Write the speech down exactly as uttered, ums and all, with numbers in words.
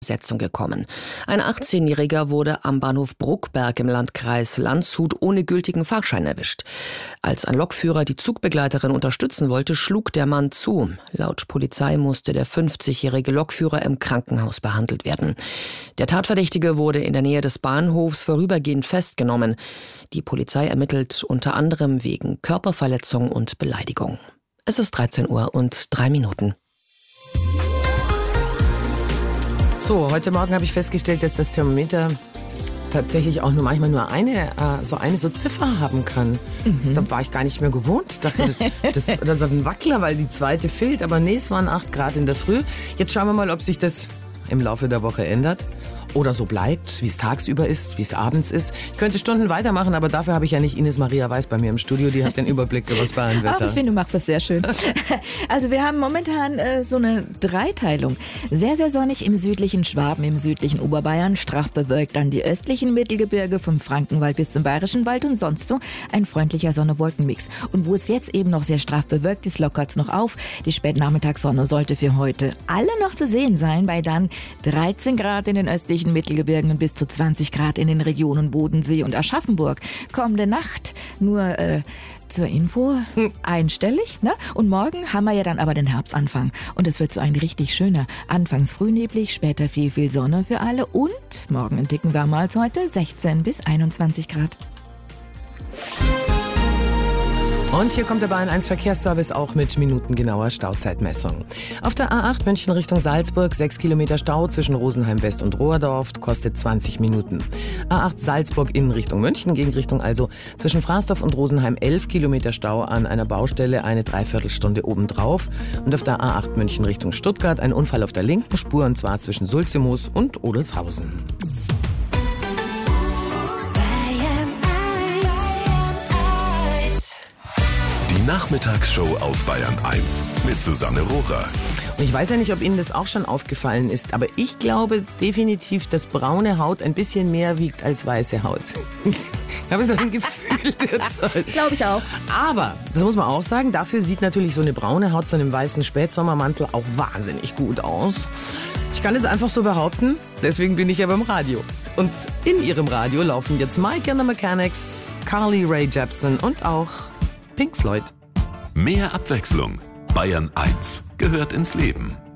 Setzung gekommen. Ein achtzehnjähriger wurde am Bahnhof Bruckberg im Landkreis Landshut ohne gültigen Fahrschein erwischt. Als ein Lokführer die Zugbegleiterin unterstützen wollte, schlug der Mann zu. Laut Polizei musste der fünfzigjährige Lokführer im Krankenhaus behandelt werden. Der Tatverdächtige wurde in der Nähe des Bahnhofs vorübergehend festgenommen. Die Polizei ermittelt unter anderem wegen Körperverletzung und Beleidigung. Es ist dreizehn Uhr und drei Minuten. So, heute Morgen habe ich festgestellt, dass das Thermometer tatsächlich auch nur manchmal nur eine, äh, so eine so Ziffer haben kann. Mhm. Das war ich gar nicht mehr gewohnt. Ich dachte, das, das ist ein Wackler, weil die zweite fehlt. Aber nee, es waren acht Grad in der Früh. Jetzt schauen wir mal, ob sich das im Laufe der Woche ändert. Oder so bleibt, wie es tagsüber ist, wie es abends ist. Ich könnte Stunden weitermachen, aber dafür habe ich ja nicht Ines Maria Weiß bei mir im Studio. Die hat den Überblick über das Bayernwetter. Aber ich finde, du machst das sehr schön. Also wir haben momentan äh, so eine Dreiteilung. Sehr, sehr sonnig im südlichen Schwaben, im südlichen Oberbayern, straff bewölkt dann die östlichen Mittelgebirge vom Frankenwald bis zum Bayerischen Wald und sonst so ein freundlicher Sonne-Wolken-Mix. Und wo es jetzt eben noch sehr straff bewölkt ist, lockert es noch auf. Die Spätnachmittagssonne sollte für heute alle noch zu sehen sein, bei dann dreizehn Grad in den östlichen Mittelgebirgen und bis zu zwanzig Grad in den Regionen Bodensee und Aschaffenburg. Kommende Nacht nur äh, zur Info einstellig, ne? Und morgen haben wir ja dann aber den Herbstanfang. Und es wird so ein richtig schöner. Anfangs frühneblig, später viel, viel Sonne für alle und morgen einen Ticken wärmer als heute, sechzehn bis einundzwanzig Grad. Und hier kommt der Bayern eins Verkehrsservice auch mit minutengenauer Stauzeitmessung. Auf der A acht München Richtung Salzburg, sechs Kilometer Stau zwischen Rosenheim West und Rohrdorf, kostet zwanzig Minuten. A acht Salzburg in Richtung München, Gegenrichtung also zwischen Fraßdorf und Rosenheim, elf Kilometer Stau an einer Baustelle, eine Dreiviertelstunde obendrauf. Und auf der A acht München Richtung Stuttgart ein Unfall auf der linken Spur, und zwar zwischen Sulzemoos und Odelshausen. Die Nachmittagsshow auf Bayern eins mit Susanne Rohrer. Und ich weiß ja nicht, ob Ihnen das auch schon aufgefallen ist, aber ich glaube definitiv, dass braune Haut ein bisschen mehr wiegt als weiße Haut. Ich habe so ein Gefühl derzeit. Glaube ich auch. Aber, das muss man auch sagen, dafür sieht natürlich so eine braune Haut, so einem weißen Spätsommermantel auch wahnsinnig gut aus. Ich kann es einfach so behaupten, deswegen bin ich ja beim Radio. Und in Ihrem Radio laufen jetzt Mike and the Mechanics, Carly Rae Jepsen und auch Pink Floyd. Mehr Abwechslung. Bayern eins gehört ins Leben.